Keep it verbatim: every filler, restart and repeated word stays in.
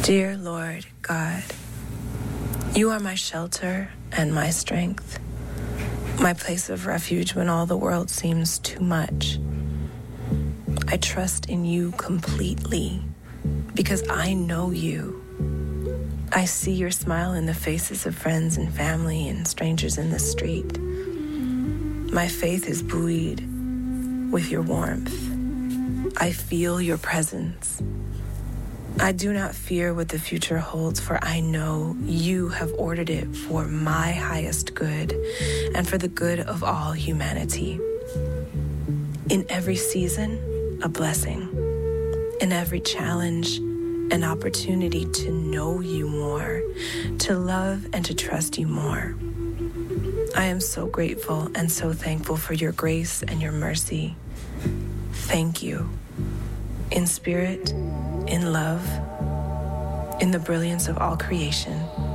Dear Lord God, you are my shelter and my strength, my place of refuge when all the world seems too much. I trust in you completely because I know you. I see your smile in the faces of friends and family and strangers in the street. My faith is buoyed with your warmth. I feel your presence. I do not fear what the future holds, for I know you have ordered it for my highest good and for the good of all humanity. In every season, a blessing. In every challenge, an opportunity to know you more, to love and to trust you more. I am so grateful and so thankful for your grace and your mercy. Thank you. In spirit, in love, in the brilliance of all creation,